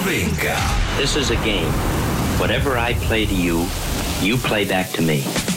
Novinka. This is a game. Whatever I play to you, you play back to me.